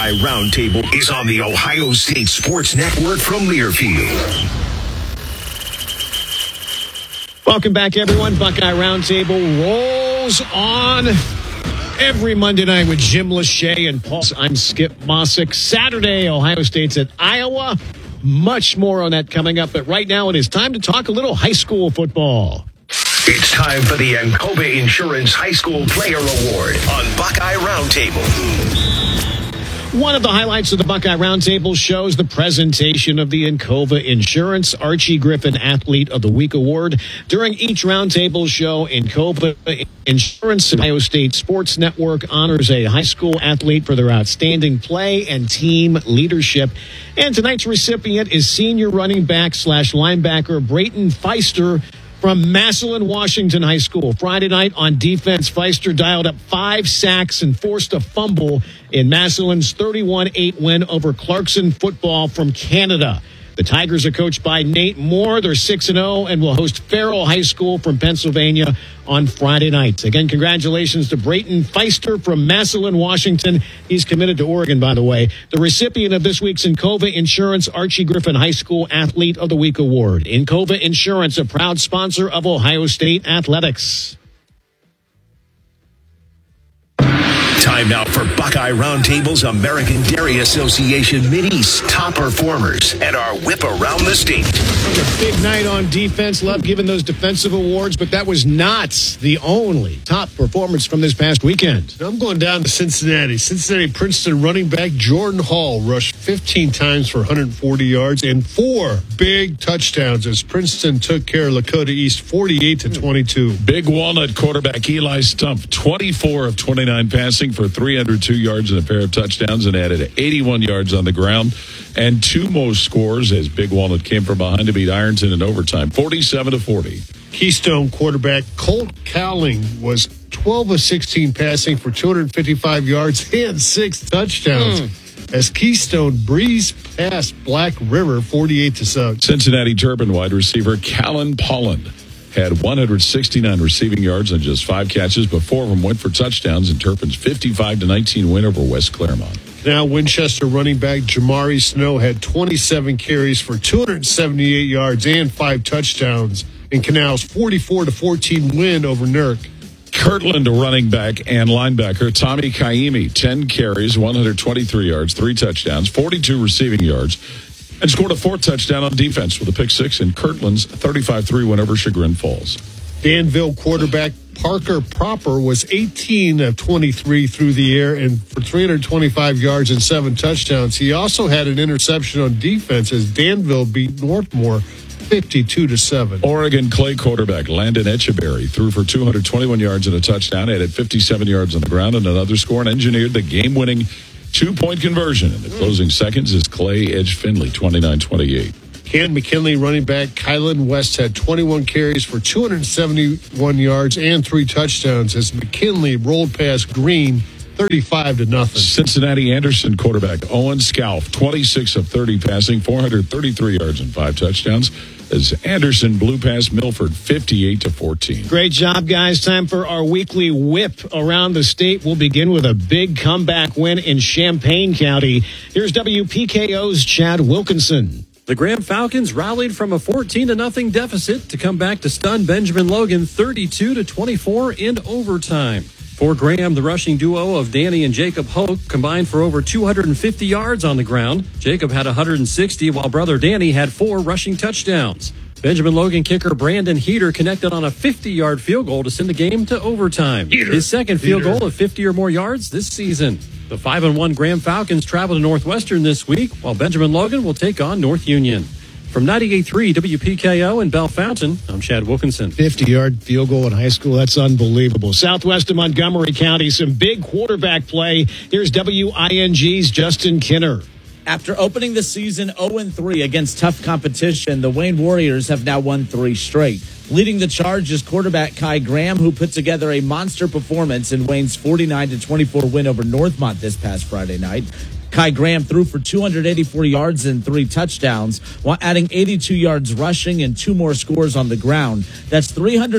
Buckeye Roundtable is on the Ohio State Sports Network from Learfield. Welcome back, everyone. Buckeye Roundtable rolls on every Monday night with Jim Lachey and Paul. I'm Skip Mossick. Saturday, Ohio State's at Iowa. Much more on that coming up. But right now, it is time to talk a little high school football. It's time for the Encova Insurance High School Player Award on Buckeye Roundtable. One of the highlights of the Buckeye Roundtable shows the presentation of the Encova Insurance Archie Griffin Athlete of the Week Award. During each roundtable show, Encova Insurance Ohio State Sports Network honors a high school athlete for their outstanding play and team leadership. And tonight's recipient is senior running back / linebacker Brayton Feister from Massillon, Washington High School. Friday night on defense, Feister dialed up 5 sacks and forced a fumble in Massillon's 31-8 win over Clarkson football from Canada. The Tigers are coached by Nate Moore. They're 6-0 and will host Farrell High School from Pennsylvania on Friday night. Again, congratulations to Brayton Feister from Massillon, Washington. He's committed to Oregon, by the way. The recipient of this week's Encova Insurance Archie Griffin High School Athlete of the Week Award. Encova Insurance, a proud sponsor of Ohio State Athletics. Time now for Buckeye Roundtable's American Dairy Association Mid-East top performers and our whip around the state. It was a big night on defense. Love giving those defensive awards, but that was not the only top performance from this past weekend. I'm going down to Cincinnati. Cincinnati Princeton running back Jordan Hall rushed 15 times for 140 yards and 4 big touchdowns as Princeton took care of Lakota East 48-22. Big Walnut quarterback Eli Stumpf, 24 of 29 passing for 302 yards and a pair of touchdowns, and added 81 yards on the ground and 2 most scores as Big Walnut came from behind to beat Ironton in overtime, 47-40. Keystone quarterback Colt Cowling was 12 of 16 passing for 255 yards and 6 touchdowns as Keystone breezed past Black River 48-7. Cincinnati Turpin wide receiver Callan Polland had 169 receiving yards on just 5 catches, but 4 of them went for touchdowns in Turpin's 55-19 win over West Claremont. Now Winchester running back Jamari Snow had 27 carries for 278 yards and 5 touchdowns in Canal's 44-14 win over Nurk. Kirtland running back and linebacker Tommy Kaimi, 10 carries, 123 yards, 3 touchdowns, 42 receiving yards, and scored a 4th touchdown on defense with a pick 6 in Kirtland's 35-3 win over Chagrin Falls. Danville quarterback Parker Proper was 18 of 23 through the air and for 325 yards and 7 touchdowns. He also had an interception on defense as Danville beat Northmore 52-7. Oregon Clay quarterback Landon Echeberry threw for 221 yards and a touchdown, added 57 yards on the ground and another score, and engineered the game-winning 2-point conversion. In the closing seconds is Clay edged Findlay 29-28. Ken McKinley running back Kylan West had 21 carries for 271 yards and 3 touchdowns as McKinley rolled past Green 35-0. Cincinnati Anderson quarterback Owen Scalf, 26 of 30 passing, 433 yards and 5 touchdowns as Anderson blew past Milford 58-14. Great job, guys. Time for our weekly whip around the state. We'll begin with a big comeback win in Champaign County. Here's WPKO's Chad Wilkinson. The Graham Falcons rallied from a 14-0 deficit to come back to stun Benjamin Logan 32-24 in overtime. For Graham, the rushing duo of Danny and Jacob Hoke combined for over 250 yards on the ground. Jacob had 160, while brother Danny had 4 rushing touchdowns. Benjamin Logan kicker Brandon Heater connected on a 50-yard field goal to send the game to overtime. His second field goal of 50 or more yards this season. The 5-1 Graham Falcons travel to Northwestern this week, while Benjamin Logan will take on North Union. From 98.3 WPKO in Bell Fountain, I'm Chad Wilkinson. 50-yard field goal in high school, that's unbelievable. Southwest of Montgomery County, some big quarterback play. Here's WING's Justin Kinner. After opening the season 0-3 against tough competition, the Wayne Warriors have now won 3 straight. Leading the charge is quarterback Kai Graham, who put together a monster performance in Wayne's 49-24 win over Northmont this past Friday night. Kai Graham threw for 284 yards and 3 touchdowns, while adding 82 yards rushing and 2 more scores on the ground. That's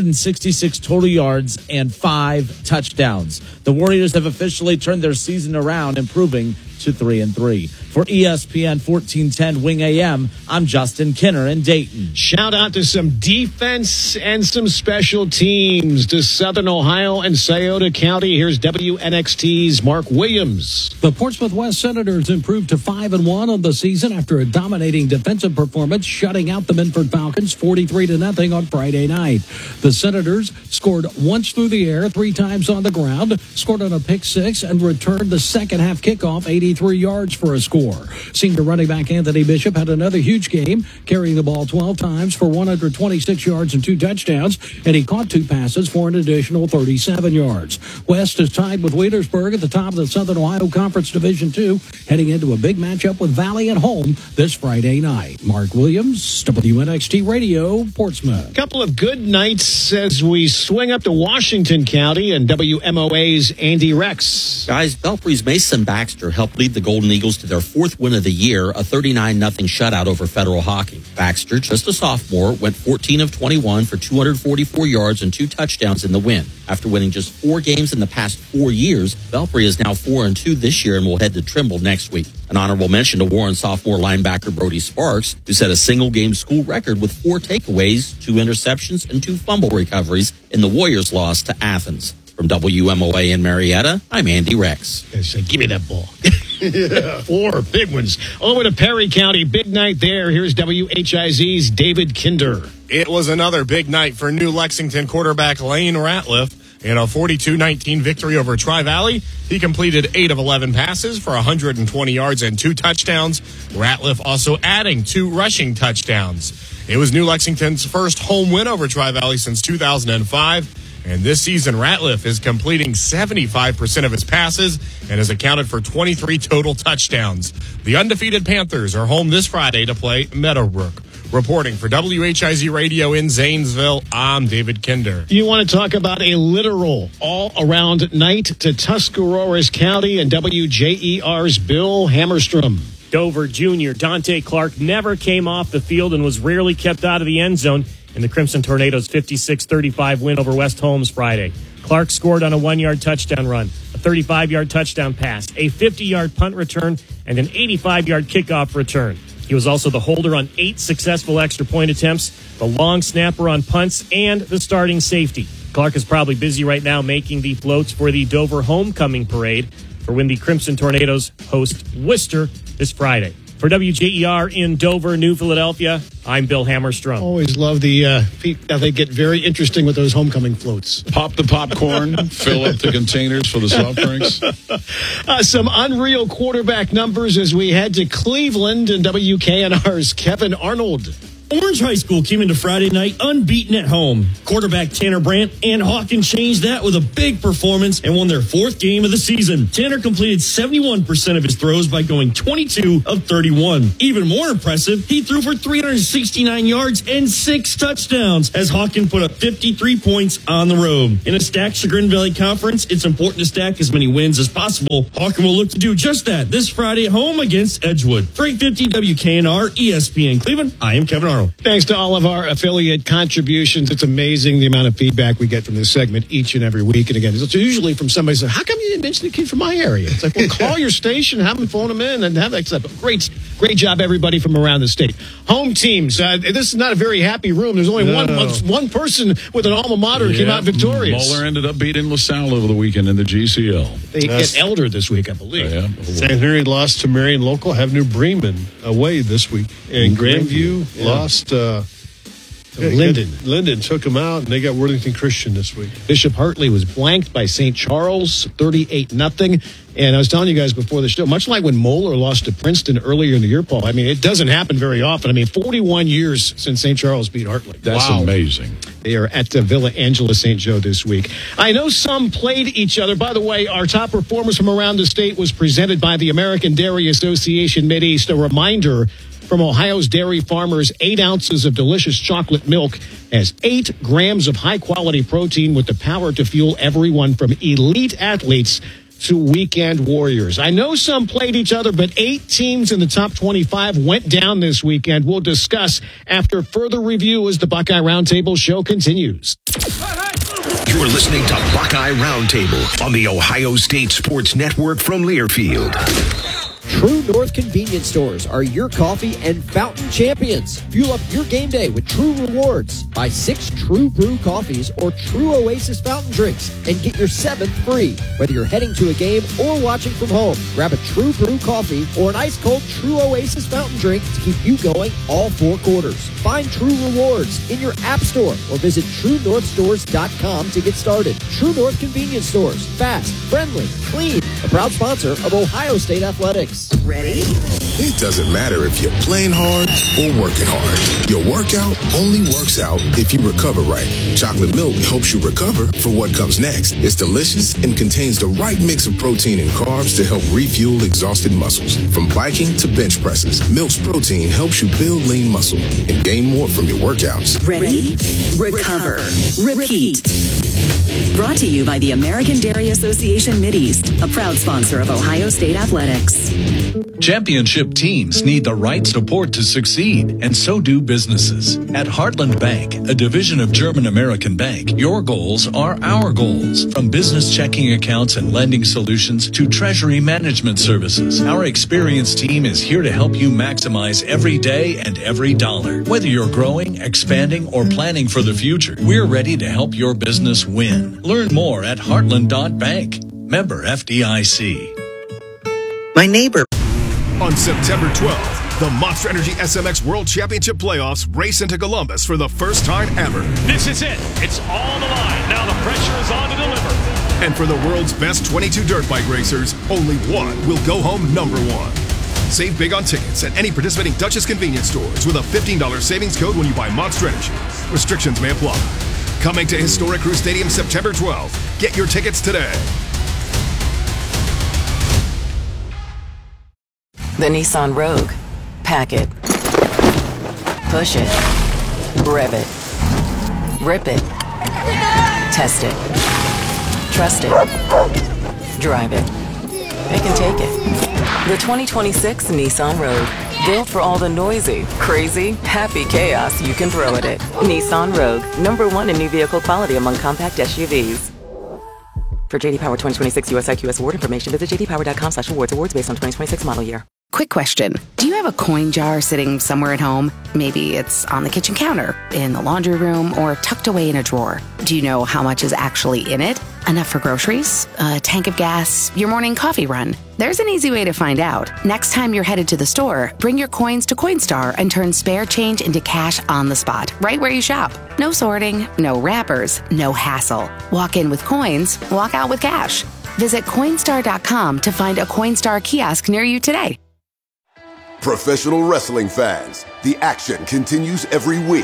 366 total yards and 5 touchdowns. The Warriors have officially turned their season around, improving to 3-3. For ESPN 1410 Wing AM, I'm Justin Kinner in Dayton. Shout out to some defense and some special teams to Southern Ohio and Scioto County. Here's WNXT's Mark Williams. The Portsmouth West Senators improved to 5-1 on the season after a dominating defensive performance, shutting out the Minford Falcons 43-0 on Friday night. The Senators scored once through the air, 3 times on the ground, scored on a pick 6, and returned the second half kickoff 83 yards for a score. Senior running back Anthony Bishop had another huge game, carrying the ball 12 times for 126 yards and 2 touchdowns, and he caught 2 passes for an additional 37 yards. West is tied with Wheelersburg at the top of the Southern Ohio Conference Division II, heading into a big matchup with Valley at home this Friday night. Mark Williams, WNXT Radio, Portsmouth. A couple of good nights as we swing up to Washington County and WMOA's Andy Rex. Guys, Belfry's Mason Baxter helped lead the Golden Eagles to their 4th win of the year, a 39-0 shutout over Federal Hockey. Baxter, just a sophomore, went 14 of 21 for 244 yards and 2 touchdowns in the win. After winning just 4 games in the past 4 years, Belfry is now 4-2 this year and will head to Trimble next week. An honorable mention to Warren sophomore linebacker Brody Sparks, who set a single-game school record with 4 takeaways, 2 interceptions, and 2 fumble recoveries in the Warriors' loss to Athens. From WMOA in Marietta, I'm Andy Rex. Give me that ball. 4 big ones. Over to Perry County. Big night there. Here's WHIZ's David Kinder. It was another big night for New Lexington quarterback Lane Ratliff. In a 42-19 victory over Tri-Valley, he completed 8 of 11 passes for 120 yards and 2 touchdowns. Ratliff also adding 2 rushing touchdowns. It was New Lexington's first home win over Tri-Valley since 2005. And this season, Ratliff is completing 75% of his passes and has accounted for 23 total touchdowns. The undefeated Panthers are home this Friday to play Meadowbrook. Reporting for WHIZ Radio in Zanesville, I'm David Kinder. You want to talk about a literal all-around night to Tuscarawas County and WJER's Bill Hammerstrom. Dover Jr. Dante Clark never came off the field and was rarely kept out of the end zone in the Crimson Tornadoes' 56-35 win over West Holmes Friday. Clark scored on a 1-yard touchdown run, a 35-yard touchdown pass, a 50-yard punt return, and an 85-yard kickoff return. He was also the holder on 8 successful extra point attempts, the long snapper on punts, and the starting safety. Clark is probably busy right now making the floats for the Dover Homecoming Parade for when the Crimson Tornadoes host Worcester this Friday. For WJER in Dover, New Philadelphia, I'm Bill Hammerstrom. Always love the how they get very interesting with those homecoming floats. Pop the popcorn, fill up the containers for the soft drinks. Some unreal quarterback numbers as we head to Cleveland and WKNR's Kevin Arnold. Orange High School came into Friday night unbeaten at home. Quarterback Tanner Brandt and Hawkins changed that with a big performance and won their 4th game of the season. Tanner completed 71% of his throws by going 22 of 31. Even more impressive, he threw for 369 yards and 6 touchdowns as Hawkins put up 53 points on the road. In a stacked Chagrin Valley Conference, it's important to stack as many wins as possible. Hawkins will look to do just that this Friday at home against Edgewood. For 850 WKNR, ESPN Cleveland, I am Kevin Arnold. Thanks to all of our affiliate contributions. It's amazing the amount of feedback we get from this segment each and every week. And again, it's usually from somebody saying, how come you didn't mention the kid from my area? It's like, well, call your station, have them phone them in, and have that stuff. Great job, everybody from around the state. Home teams. This is not a very happy room. There's only one person with an alma mater who came out victorious. Moeller ended up beating LaSalle over the weekend in the GCL. They get Elder this week, I believe. Yeah. St. Henry lost to Marion Local. Have New Bremen away this week. And Grandview lost Linden took them out, and they got Worthington Christian this week. Bishop Hartley was blanked by St. Charles, 38-0. And I was telling you guys before the show, much like when Moeller lost to Princeton earlier in the year, Paul, I mean, it doesn't happen very often. I mean, 41 years since St. Charles beat Hartley. That's amazing. They are at Villa Angela St. Joe this week. I know some played each other. By the way, our top performers from around the state was presented by the American Dairy Association Mideast. A reminder from Ohio's dairy farmers, 8 ounces of delicious chocolate milk has 8 grams of high-quality protein with the power to fuel everyone from elite athletes to weekend warriors. I know some played each other, but 8 teams in the top 25 went down this weekend. We'll discuss after further review as the Buckeye Roundtable show continues. You're listening to Buckeye Roundtable on the Ohio State Sports Network from Learfield. True North convenience stores are your coffee and fountain champions. Fuel up your game day with True Rewards. Buy 6 True Brew coffees or True Oasis fountain drinks and get your 7th free. Whether you're heading to a game or watching from home, grab a True Brew coffee or an ice-cold True Oasis fountain drink to keep you going all 4 quarters. Find True Rewards in your app store or visit TrueNorthStores.com to get started. True North convenience stores. Fast, friendly, clean. A proud sponsor of Ohio State Athletics. Ready? It doesn't matter if you're playing hard or working hard. Your workout only works out if you recover right. Chocolate milk helps you recover for what comes next. It's delicious and contains the right mix of protein and carbs to help refuel exhausted muscles. From biking to bench presses, Milk's protein helps you build lean muscle and gain more from your workouts. Ready? Recover. Repeat. Brought to you by the American Dairy Association Mideast, a proud sponsor of Ohio State Athletics. Championship teams need the right support to succeed, and so do businesses. At Heartland Bank, a division of German American Bank, your goals are our goals. From business checking accounts and lending solutions to treasury management services, our experienced team is here to help you maximize every day and every dollar. Whether you're growing, expanding, or planning for the future, we're ready to help your business win. Learn more at heartland.bank. Member FDIC. My neighbor. On September 12th, the Monster Energy SMX World Championship Playoffs race into Columbus for the first time ever. This is it. It's all the line. Now the pressure is on to deliver. And for the world's best 22 dirt bike racers, only one will go home number one. Save big on tickets at any participating Duchess convenience stores with a $15 savings code when you buy Monster Energy. Restrictions may apply. Coming to historic Crew Stadium September 12th. Get your tickets today. The Nissan Rogue. Pack it. Push it. Rev it. Rip it. Test it. Trust it. Drive it. It can take it. The 2026 Nissan Rogue. Built for all the noisy, crazy, happy chaos you can throw at it. Nissan Rogue. #1 in new vehicle quality among compact SUVs. For JD Power 2026 US IQS award information, visit jdpower.com/awards. Awards based on 2026 model year. Quick question. Do you have a coin jar sitting somewhere at home? Maybe it's on the kitchen counter, in the laundry room, or tucked away in a drawer. Do you know how much is actually in it? Enough for groceries? A tank of gas? Your morning coffee run? There's an easy way to find out. Next time you're headed to the store, bring your coins to Coinstar and turn spare change into cash on the spot, right where you shop. No sorting, no wrappers, no hassle. Walk in with coins, walk out with cash. Visit Coinstar.com to find a Coinstar kiosk near you today. Professional wrestling fans, the action continues every week.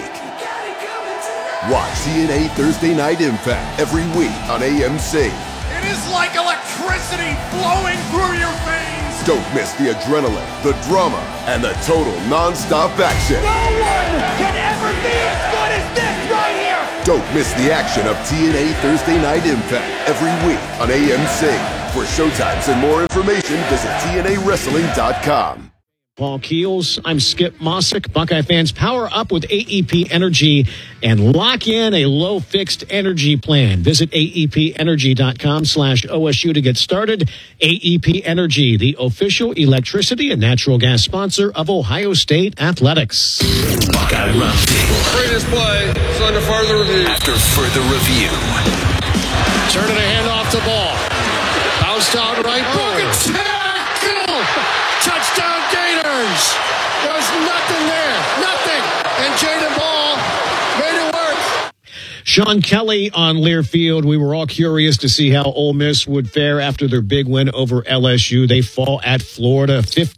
Watch TNA Thursday Night Impact every week on AMC. It is like electricity flowing through your veins. Don't miss the adrenaline, the drama, and the total non-stop action. No one can ever be as good as this right here. Don't miss the action of TNA Thursday Night Impact every week on AMC. For showtimes and more information, visit TNAWrestling.com. Paul Keels, I'm Skip Mossick. Buckeye fans, power up with AEP Energy and lock in a low fixed energy plan. Visit AEPenergy.com/OSU to get started. AEP Energy, the official electricity and natural gas sponsor of Ohio State Athletics. Buckeye Roundtable. Greatest play is under further review. After further review. Turning a hand off the ball. Bounced out right. Broken tackle. Touchdown Gators. There's nothing there. Nothing. And Jaden Ball made it work. Sean Kelly on Learfield. We were all curious to see how Ole Miss would fare after their big win over LSU. They fall at Florida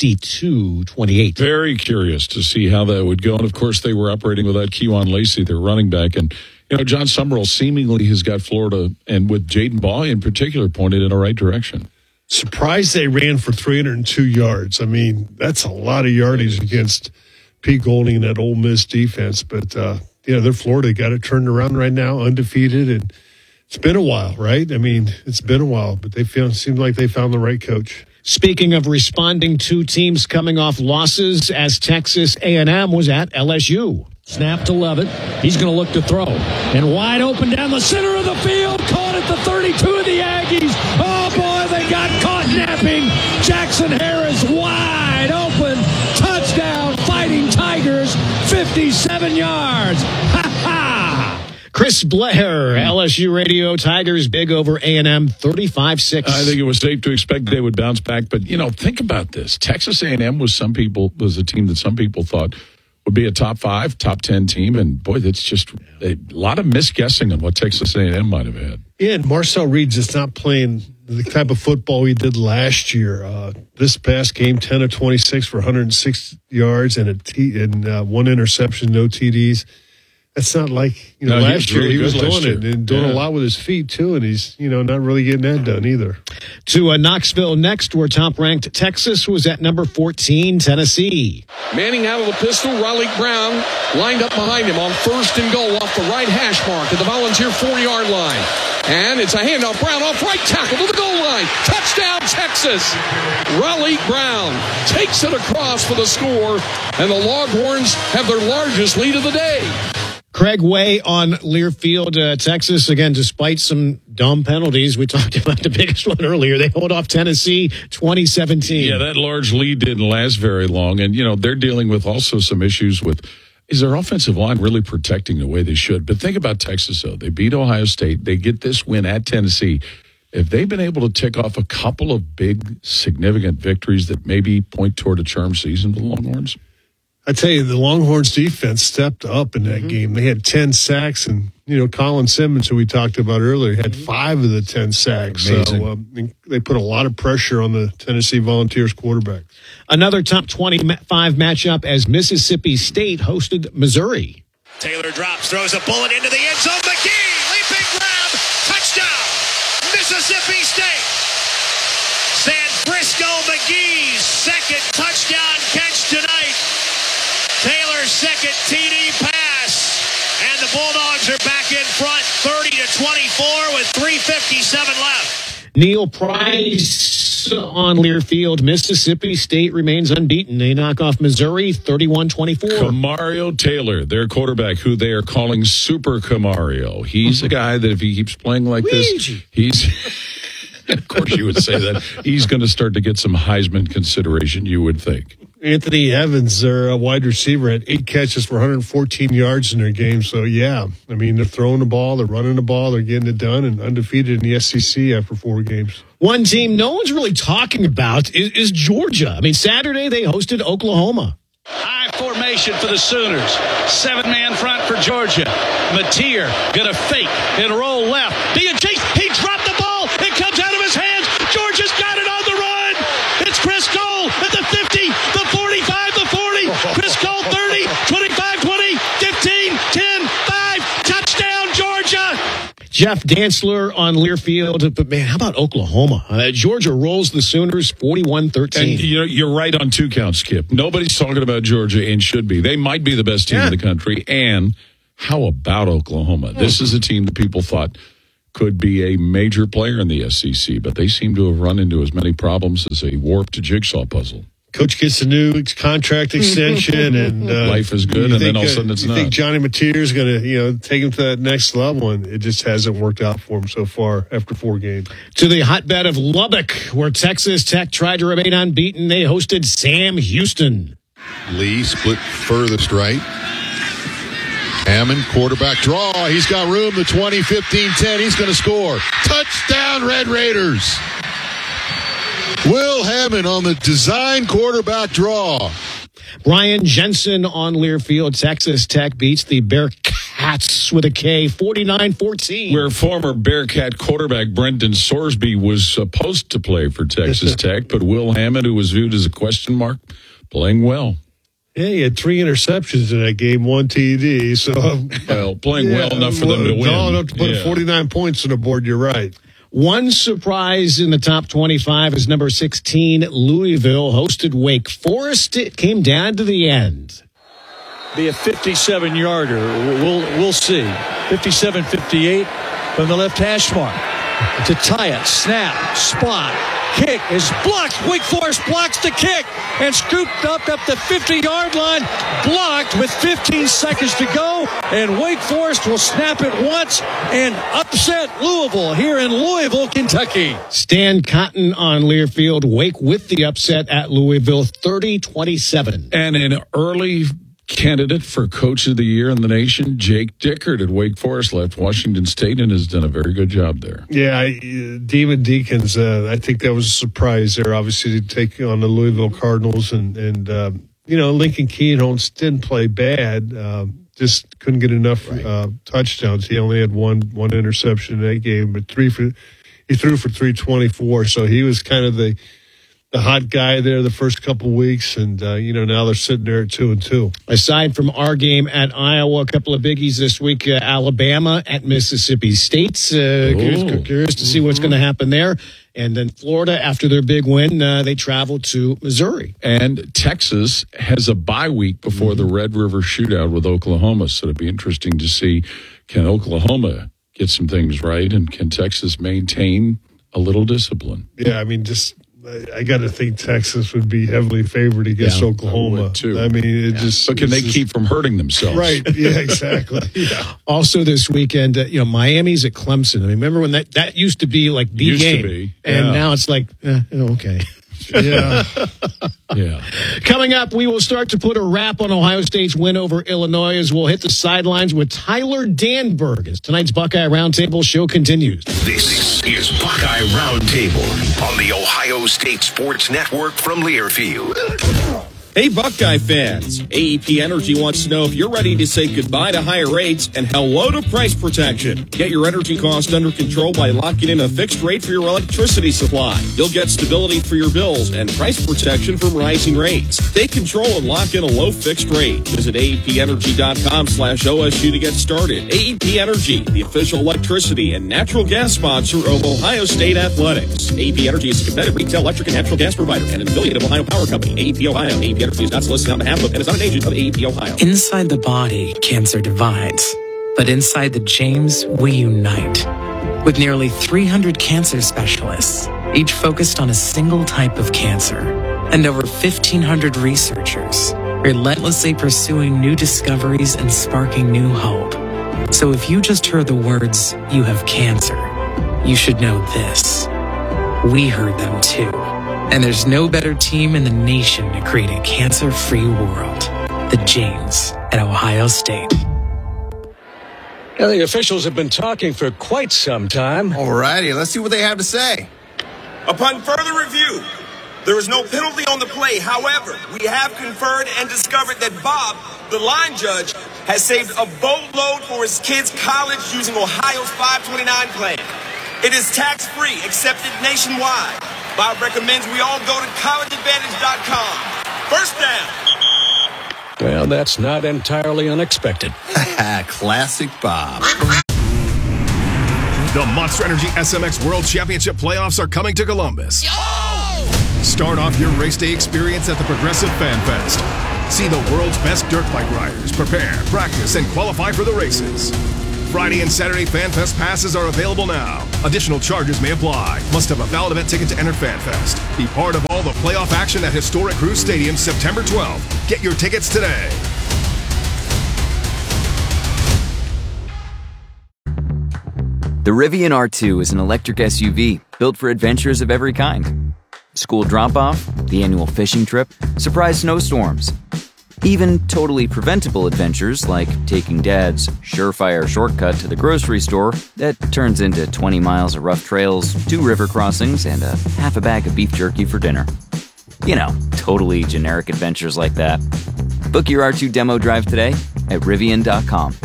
52-28. Very curious to see how that would go. And, of course, they were operating without Kejuan Lacey, their running back. And, you know, John Summerall seemingly has got Florida, and with Jaden Ball in particular, pointed in the right direction. Surprised they ran for 302 yards. I mean, that's a lot of yardage against Pete Golding and that Ole Miss defense. But, they're Florida. Got it turned around right now, undefeated. And it's been a while, right? I mean, it's been a while, but seemed like they found the right coach. Speaking of responding to teams coming off losses, as Texas A&M was at LSU. Snap to Levitt. He's going to look to throw. And wide open down the center of the field. Caught at the 32 of the Aggies. Oh, boy, they got caught napping. Jackson Harris, wow. Chris Blair, LSU Radio, Tigers big over A&M 35-6. I think it was safe to expect they would bounce back, but think about this. Texas A&M was a team that some people thought would be a top 5, top 10 team, and boy, that's just a lot of misguessing on what Texas A&M might have had. Yeah, and Marcel Reed just not playing the type of football he did last year. This past game, 10 of 26 for 106 yards and one interception, no TDs. That's not like, last year he was doing it and doing a lot with his feet too, and he's, not really getting that done either. To Knoxville next, where top-ranked Texas was at number 14, Tennessee. Manning out of the pistol, Riley Brown lined up behind him on 1st and goal off the right hash mark at the Volunteer 4-yard line. And it's a handoff, Brown off right tackle to the goal line. Touchdown, Texas! Riley Brown takes it across for the score, and the Longhorns have their largest lead of the day. Craig Way on Learfield, Texas. Again, despite some dumb penalties, we talked about the biggest one earlier. They hold off Tennessee 2017. Yeah, that large lead didn't last very long. And, they're dealing with also some issues with, is their offensive line really protecting the way they should? But think about Texas, though. They beat Ohio State. They get this win at Tennessee. If they've been able to tick off a couple of big, significant victories that maybe point toward a charm season for the Longhorns? I tell you, the Longhorns defense stepped up in that game. They had 10 sacks, and, Colin Simmons, who we talked about earlier, had 5 of the 10 sacks. Amazing. So they put a lot of pressure on the Tennessee Volunteers quarterback. Another top 25 matchup as Mississippi State hosted Missouri. Taylor drops, throws a bullet into the end zone. McGee, leaping grab, touchdown, Mississippi State. San Frisco McGee's second touchdown catch tonight. Taylor's second TD pass, and the Bulldogs are back in front 30-24 with 3:57 left. Neil Price on Learfield. Mississippi State remains unbeaten. They knock off Missouri 31-24. Kamario Taylor, their quarterback, who they are calling Super Kamario. He's a guy that if he keeps playing like this, he's... Of course you would say that. He's going to start to get some Heisman consideration, you would think. Anthony Evans, their wide receiver, had 8 catches for 114 yards in their game. So, yeah, they're throwing the ball, they're running the ball, they're getting it done, and undefeated in the SEC after 4 games. One team no one's really talking about is Georgia. Saturday they hosted Oklahoma. High formation for the Sooners. 7-man front for Georgia. Mateer gonna fake and roll left. Being chased. He dropped the ball. It comes out of his hands. Georgia's got it on the run. It's Chris Cole at the 50, the 45, the 40. Chris Cole 30, 25, 20, 15, 10, 5. Touchdown, Georgia. Jeff Dantzler on Learfield. But, man, how about Oklahoma? Georgia rolls the Sooners 41-13. And you're right on 2 counts, Skip. Nobody's talking about Georgia and should be. They might be the best team in the country. And how about Oklahoma? This is a team that people thought could be a major player in the SEC, but they seem to have run into as many problems as a warped jigsaw puzzle. Coach gets a new contract extension, and life is good, and then all of a sudden it's not. You think Johnny Mateer is going to, take him to that next level, and it just hasn't worked out for him so far after 4 games. To the hotbed of Lubbock, where Texas Tech tried to remain unbeaten, they hosted Sam Houston. Lee split furthest right. Hammond, quarterback draw. He's got room, the 20, 15, 10. He's going to score. Touchdown, Red Raiders. Will Hammond on the design quarterback draw. Brian Jensen on Learfield. Texas Tech beats the Bearcats with a K, 49-14. Where former Bearcat quarterback Brendan Sorsby was supposed to play for Texas Tech, but Will Hammond, who was viewed as a question mark, playing well. Yeah, he had 3 interceptions in that game, 1 TD. So, playing well enough for them to win. Well enough to put 49 points on the board, you're right. One surprise in the top 25 is number 16, Louisville, hosted Wake Forest. It came down to the end. Be a 57-yarder. We'll see. 57-58 from the left hash mark. To tie it. Snap. Spot. Kick is blocked. Wake Forest blocks the kick and scooped up the 50-yard line. Blocked with 15 seconds to go. And Wake Forest will snap it once and upset Louisville here in Louisville, Kentucky. Stan Cotton on Learfield. Wake with the upset at Louisville, 30-27. And an early candidate for Coach of the Year in the nation, Jake Dickert at Wake Forest, left Washington State and has done a very good job there. Yeah, Demon Deacons, I think that was a surprise there, obviously, to take on the Louisville Cardinals. And Lincoln Keenholz didn't play bad, just couldn't get enough touchdowns. He only had one interception in that game, but he threw for 324, so he was kind of the hot guy there the first couple of weeks, and now they're sitting there at 2-2. Aside from our game at Iowa, a couple of biggies this week. Alabama at Mississippi State. Curious to see what's going to happen there. And then Florida, after their big win, they travel to Missouri. And Texas has a bye week before the Red River Shootout with Oklahoma, so it'll be interesting to see, can Oklahoma get some things right, and can Texas maintain a little discipline? Yeah, I got to think Texas would be heavily favored against Oklahoma. Too. But can they keep from hurting themselves? Right. Yeah, exactly. Yeah. Also this weekend, Miami's at Clemson. Remember when that used to be like the game, and now it's like, okay. Yeah. Yeah. Coming up, we will start to put a wrap on Ohio State's win over Illinois as we'll hit the sidelines with Tyler Danberg as tonight's Buckeye Roundtable show continues. This is Buckeye Roundtable on the Ohio State Sports Network from Learfield. Hey, Buckeye fans. AEP Energy wants to know if you're ready to say goodbye to higher rates and hello to price protection. Get your energy cost under control by locking in a fixed rate for your electricity supply. You'll get stability for your bills and price protection from rising rates. Take control and lock in a low fixed rate. Visit AEPenergy.com/OSU to get started. AEP Energy, the official electricity and natural gas sponsor of Ohio State Athletics. AEP Energy is a competitive retail electric and natural gas provider and an affiliate of Ohio Power Company. AEP Ohio. AEP Energy is not solicited on behalf of and is not an agent of AEP Ohio. Inside the body, cancer divides. But inside the James, we unite. With nearly 300 cancer specialists, each focused on a single type of cancer, and over 1,500 researchers relentlessly pursuing new discoveries and sparking new hope. So if you just heard the words, "you have cancer," you should know this. We heard them too. And there's no better team in the nation to create a cancer-free world. The James at Ohio State. Now, the officials have been talking for quite some time. All righty, let's see what they have to say. Upon further review, there is no penalty on the play. However, we have conferred and discovered that Bob, the line judge, has saved a boatload for his kids' college using Ohio's 529 plan. It is tax-free, accepted nationwide. Bob recommends we all go to collegeadvantage.com. First down. Well, that's not entirely unexpected. Classic Bob. The Monster Energy SMX World Championship playoffs are coming to Columbus. Start off your race day experience at the Progressive Fan Fest. See the world's best dirt bike riders prepare, practice, and qualify for the races. Friday and Saturday Fan Fest passes are available now. Additional charges may apply. Must have a valid event ticket to enter Fan Fest. Be part of all the playoff action at historic Cruz Stadium September 12th. Get your tickets today. The Rivian R2 is an electric SUV built for adventures of every kind. School drop-off, the annual fishing trip, surprise snowstorms. Even totally preventable adventures like taking Dad's surefire shortcut to the grocery store that turns into 20 miles of rough trails, 2 river crossings, and a half a bag of beef jerky for dinner. You know, totally generic adventures like that. Book your R2 demo drive today at Rivian.com.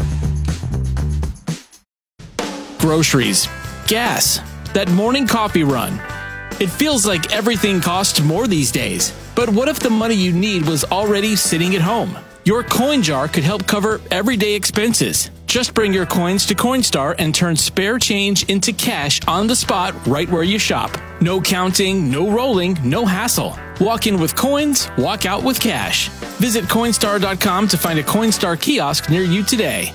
Groceries, gas, that morning coffee run. It feels like everything costs more these days. But what if the money you need was already sitting at home? Your coin jar could help cover everyday expenses. Just bring your coins to Coinstar and turn spare change into cash on the spot right where you shop. No counting, no rolling, no hassle. Walk in with coins, walk out with cash. Visit Coinstar.com to find a Coinstar kiosk near you today.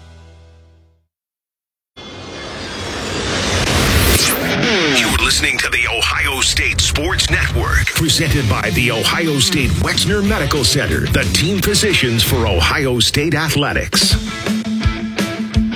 You're listening to the Ohio State Sports Network, presented by the Ohio State Wexner Medical Center, the team physicians for Ohio State athletics.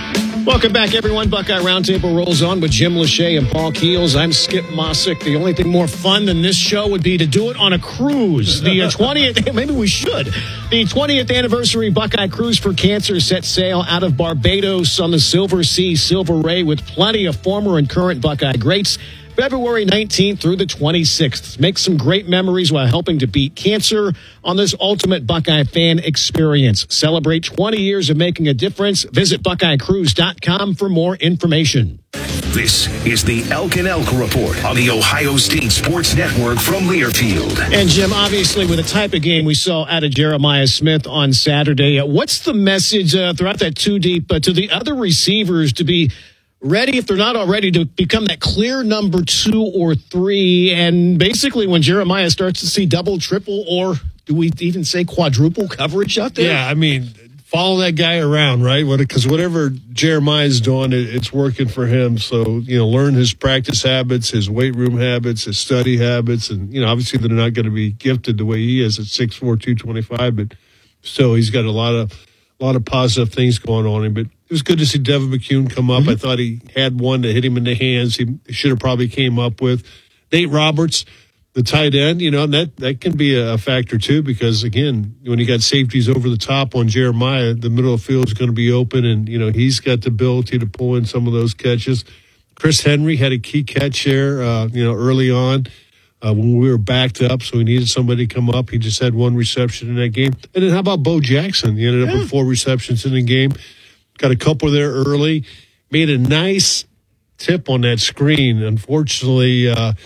Welcome back, everyone. Buckeye Roundtable rolls on with Jim Lachey and Paul Keels. I'm Skip Mossick. The only thing more fun than this show would be to do it on a cruise. The 20th, maybe we should. The 20th anniversary Buckeye Cruise for Cancer set sail out of Barbados on the Silver Sea Silver Ray with plenty of former and current Buckeye greats. February 19th through the 26th. Make some great memories while helping to beat cancer on this ultimate Buckeye fan experience. Celebrate 20 years of making a difference. Visit BuckeyeCruise.com for more information. This is the Elk and Elk Report on the Ohio State Sports Network from Learfield. And Jim, obviously with the type of game we saw out of Jeremiah Smith on Saturday, what's the message throughout that two deep to the other receivers to be ready, if they're not already, to become that clear number 2 or 3? And basically when Jeremiah starts to see double, triple, or do we even say quadruple coverage out there? Yeah, I mean, follow that guy around, right? Because whatever Jeremiah's doing, it's working for him. So, learn his practice habits, his weight room habits, his study habits. And, obviously they're not going to be gifted the way he is at 6'4", 225, but still he's got a lot of positive things going on him. But it was good to see Devin McCune come up. I thought he had one to hit him in the hands. He should have probably came up with. Nate Roberts, the tight end, and that can be a factor too, because again, when you got safeties over the top on Jeremiah, the middle of the field is going to be open, and he's got the ability to pull in some of those catches. Chris Henry had a key catch there, early on when we were backed up, so he needed somebody to come up. He just had one reception in that game. And then how about Bo Jackson? He ended up with 4 receptions in the game. Got a couple there early. Made a nice tip on that screen. Unfortunately,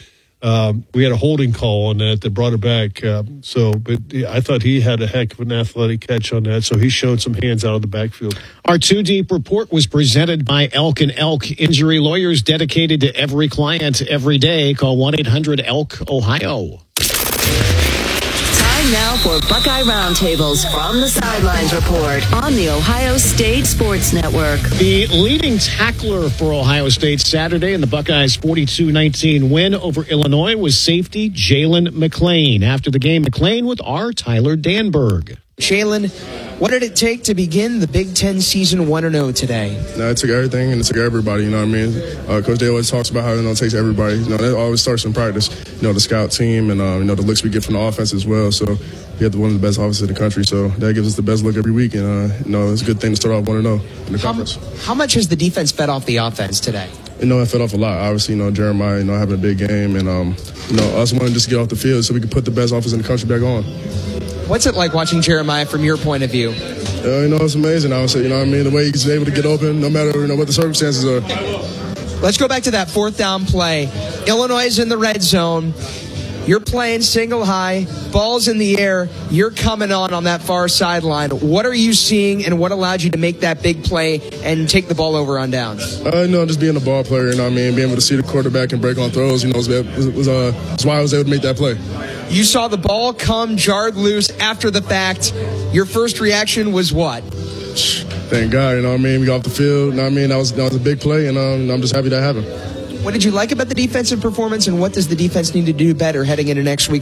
we had a holding call on that brought it back. But I thought he had a heck of an athletic catch on that. So he showed some hands out of the backfield. Our two deep report was presented by Elk and Elk Injury Lawyers, dedicated to every client every day. Call 1-800-ELK-OHIO. Now for Buckeye Roundtables from the Sidelines Report on the Ohio State Sports Network. The leading tackler for Ohio State Saturday in the Buckeyes' 42-19 win over Illinois was safety Jalen McClain. After the game, McClain with our Tyler Danberg. Jalen, what did it take to begin the Big Ten season 1-0 today? No, it took everything, and it took everybody, you know what I mean? Coach Day always talks about how it takes everybody. That always starts in practice. The scout team and, the looks we get from the offense as well. So we have one of the best offenses in the country, so that gives us the best look every week. And, it's a good thing to start off 1-0 in the conference. How much has the defense fed off the offense today? It fed off a lot. Obviously, Jeremiah, having a big game, and, us wanting just to get off the field so we could put the best offense in the country back on. What's it like watching Jeremiah from your point of view? It's amazing. I would say, the way he's able to get open, no matter, what the circumstances are. Let's go back to that 4th down play. Illinois is in the red zone. You're playing single high, ball's in the air. You're coming on that far sideline. What are you seeing, and what allowed you to make that big play and take the ball over on downs? Just being a ball player, being able to see the quarterback and break on throws, was why I was able to make that play. You saw the ball come jarred loose after the fact. Your first reaction was what? Thank God, we got off the field, that was a big play, and I'm just happy that happened. What did you like about the defensive performance, and what does the defense need to do better heading into next week